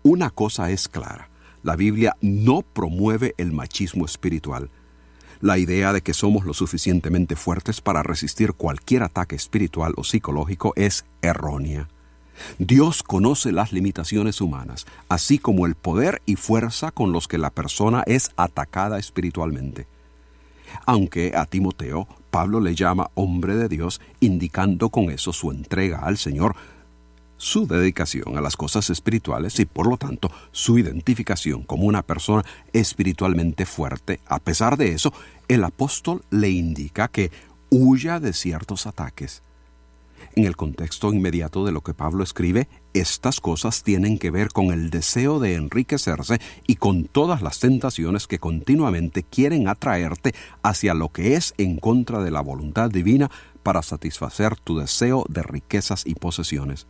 Una cosa es clara: la Biblia no promueve el machismo espiritual. La idea de que somos lo suficientemente fuertes para resistir cualquier ataque espiritual o psicológico es errónea. Dios conoce las limitaciones humanas, así como el poder y fuerza con los que la persona es atacada espiritualmente. Aunque a Timoteo, Pablo le llama hombre de Dios, indicando con eso su entrega al Señor, su dedicación a las cosas espirituales y, por lo tanto, su identificación como una persona espiritualmente fuerte. A pesar de eso, el apóstol le indica que huya de ciertos ataques. En el contexto inmediato de lo que Pablo escribe, estas cosas tienen que ver con el deseo de enriquecerse y con todas las tentaciones que continuamente quieren atraerte hacia lo que es en contra de la voluntad divina para satisfacer tu deseo de riquezas y posesiones.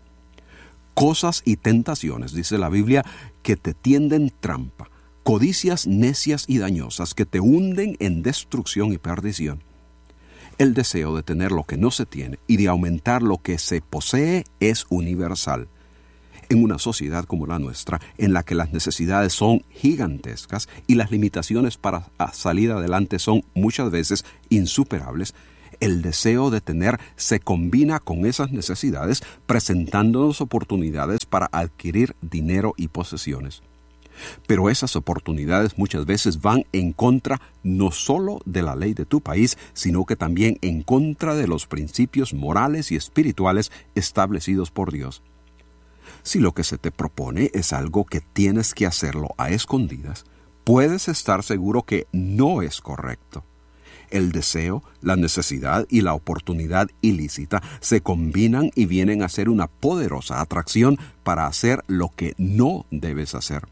Cosas y tentaciones, dice la Biblia, que te tienden trampa, codicias necias y dañosas que te hunden en destrucción y perdición. El deseo de tener lo que no se tiene y de aumentar lo que se posee es universal. En una sociedad como la nuestra, en la que las necesidades son gigantescas y las limitaciones para salir adelante son muchas veces insuperables, el deseo de tener se combina con esas necesidades, presentándonos oportunidades para adquirir dinero y posesiones. Pero esas oportunidades muchas veces van en contra no solo de la ley de tu país, sino que también en contra de los principios morales y espirituales establecidos por Dios. Si lo que se te propone es algo que tienes que hacerlo a escondidas, puedes estar seguro que no es correcto. El deseo, la necesidad y la oportunidad ilícita se combinan y vienen a ser una poderosa atracción para hacer lo que no debes hacer.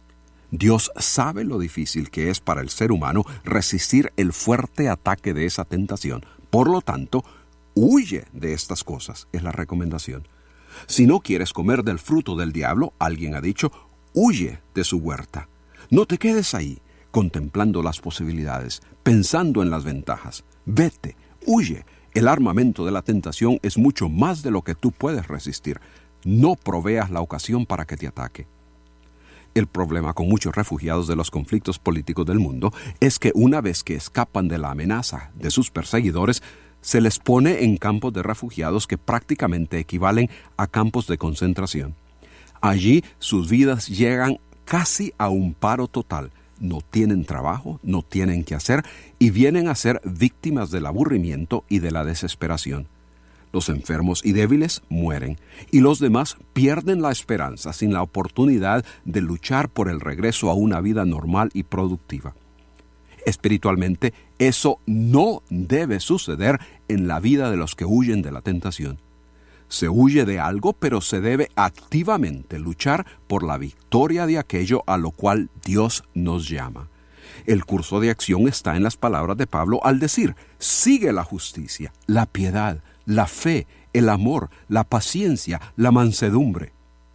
Dios sabe lo difícil que es para el ser humano resistir el fuerte ataque de esa tentación. Por lo tanto, huye de estas cosas, es la recomendación. Si no quieres comer del fruto del diablo, alguien ha dicho, huye de su huerta. No te quedes ahí, contemplando las posibilidades, pensando en las ventajas. Vete, huye. El armamento de la tentación es mucho más de lo que tú puedes resistir. No proveas la ocasión para que te ataque. El problema con muchos refugiados de los conflictos políticos del mundo es que una vez que escapan de la amenaza de sus perseguidores, se les pone en campos de refugiados que prácticamente equivalen a campos de concentración. Allí sus vidas llegan casi a un paro total. No tienen trabajo, no tienen qué hacer y vienen a ser víctimas del aburrimiento y de la desesperación. Los enfermos y débiles mueren, y los demás pierden la esperanza sin la oportunidad de luchar por el regreso a una vida normal y productiva. Espiritualmente, eso no debe suceder en la vida de los que huyen de la tentación. Se huye de algo, pero se debe activamente luchar por la victoria de aquello a lo cual Dios nos llama. El curso de acción está en las palabras de Pablo al decir, sigue la justicia, la piedad, la fe, el amor, la paciencia, la mansedumbre.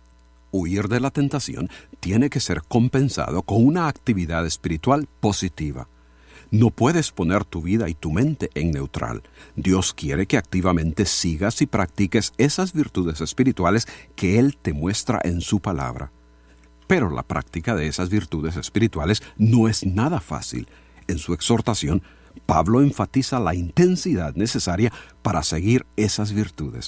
Huir de la tentación tiene que ser compensado con una actividad espiritual positiva. No puedes poner tu vida y tu mente en neutral. Dios quiere que activamente sigas y practiques esas virtudes espirituales que Él te muestra en su palabra. Pero la práctica de esas virtudes espirituales no es nada fácil. En su exhortación, Pablo enfatiza la intensidad necesaria para seguir esas virtudes.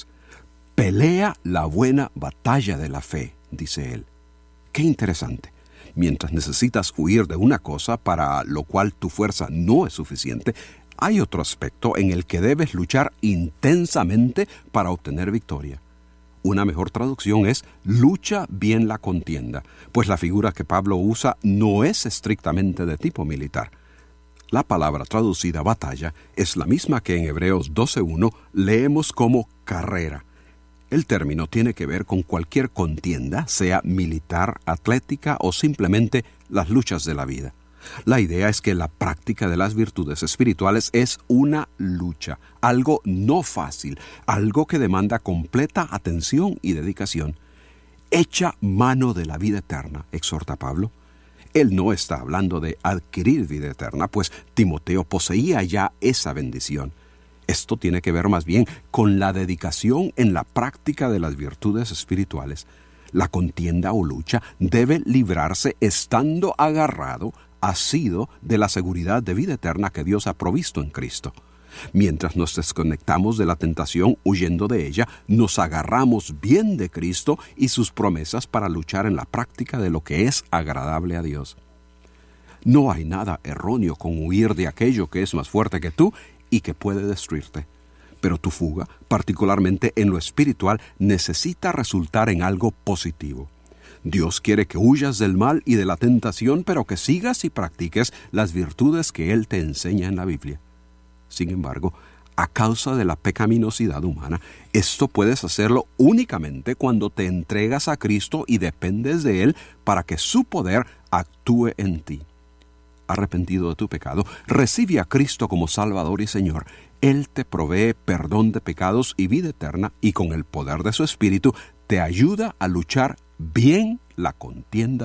Pelea la buena batalla de la fe, dice él. Qué interesante. Mientras necesitas huir de una cosa para lo cual tu fuerza no es suficiente, hay otro aspecto en el que debes luchar intensamente para obtener victoria. Una mejor traducción es lucha bien la contienda, pues la figura que Pablo usa no es estrictamente de tipo militar. La palabra traducida batalla es la misma que en Hebreos 12:1 leemos como carrera. El término tiene que ver con cualquier contienda, sea militar, atlética o simplemente las luchas de la vida. La idea es que la práctica de las virtudes espirituales es una lucha, algo no fácil, algo que demanda completa atención y dedicación. Echa mano de la vida eterna, exhorta Pablo. Él no está hablando de adquirir vida eterna, pues Timoteo poseía ya esa bendición. Esto tiene que ver más bien con la dedicación en la práctica de las virtudes espirituales. La contienda o lucha debe librarse estando agarrado, asido de la seguridad de vida eterna que Dios ha provisto en Cristo. Mientras nos desconectamos de la tentación huyendo de ella, nos agarramos bien de Cristo y sus promesas para luchar en la práctica de lo que es agradable a Dios. No hay nada erróneo con huir de aquello que es más fuerte que tú y que puede destruirte. Pero tu fuga, particularmente en lo espiritual, necesita resultar en algo positivo. Dios quiere que huyas del mal y de la tentación, pero que sigas y practiques las virtudes que Él te enseña en la Biblia. Sin embargo, a causa de la pecaminosidad humana, esto puedes hacerlo únicamente cuando te entregas a Cristo y dependes de Él para que su poder actúe en ti. Arrepentido de tu pecado, recibe a Cristo como Salvador y Señor. Él te provee perdón de pecados y vida eterna, y con el poder de su Espíritu te ayuda a luchar bien la contienda